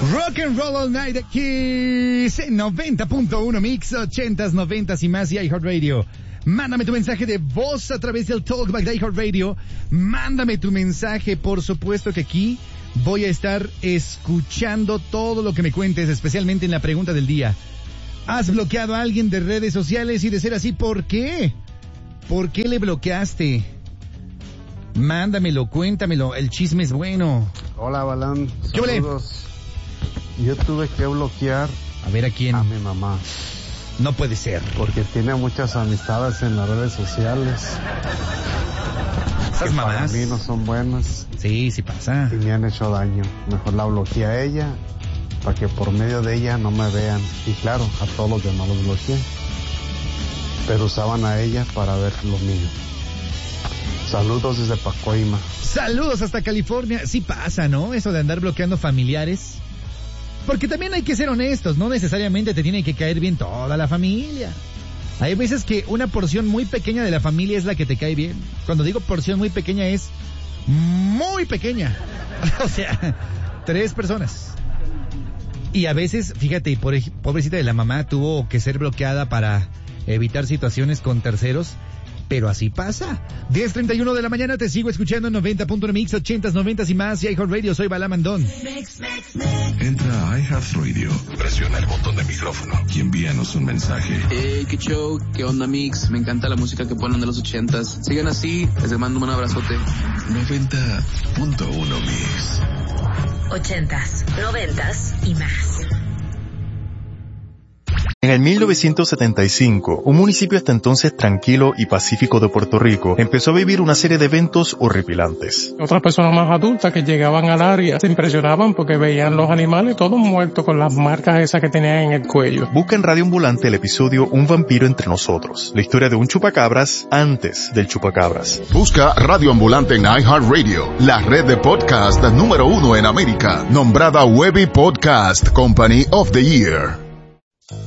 Rock and Roll All Night aquí, 90.1 Mix, 80s, 90s y más y iHeartRadio. Mándame tu mensaje de voz a través del Talkback de iHeartRadio. Mándame tu mensaje, por supuesto que aquí voy a estar escuchando todo lo que me cuentes, especialmente en la pregunta del día. ¿Has bloqueado a alguien de redes sociales? Y de ser así, ¿por qué? ¿Por qué le bloqueaste? Mándamelo, cuéntamelo, el chisme es bueno. Hola, Balán. Saludos. Yo tuve que bloquear a ver a quién. A mi mamá. No puede ser. Porque tiene muchas amistades en las redes sociales. Esas mamás para mí no son buenas. Sí, sí pasa. Y me han hecho daño. Mejor la bloqueé a ella para que por medio de ella no me vean. Y claro, a todos los demás los bloqueé. Pero usaban a ella para ver lo mío. Saludos desde Pacoima. Saludos hasta California. Sí pasa, ¿no? Eso de andar bloqueando familiares. Porque también hay que ser honestos, no necesariamente te tiene que caer bien toda la familia. Hay veces que una porción muy pequeña de la familia es la que te cae bien. Cuando digo porción muy pequeña es muy pequeña. O sea, 3 personas. Y a veces, fíjate, pobrecita de la mamá tuvo que ser bloqueada para evitar situaciones con terceros. Pero así pasa. 10:31 de la mañana, te sigo escuchando en 90.1 Mix, 80s, 90s y más. Y iHeartRadio, soy Bala Mandón. Entra a iHeartRadio, presiona el botón de micrófono y envíanos un mensaje. Qué show, qué onda Mix, me encanta la música que ponen de los 80s. Sigan así, les mando un abrazote. 90.1 Mix. 80s, 90s y más. En el 1975, un municipio hasta entonces tranquilo y pacífico de Puerto Rico empezó a vivir una serie de eventos horripilantes. Otras personas más adultas que llegaban al área se impresionaban porque veían los animales todos muertos con las marcas esas que tenían en el cuello. Busca en Radio Ambulante el episodio Un vampiro entre nosotros, la historia de un chupacabras antes del chupacabras. Busca Radio Ambulante en iHeartRadio, la red de podcast número 1 en América, nombrada Webby Podcast Company of the Year.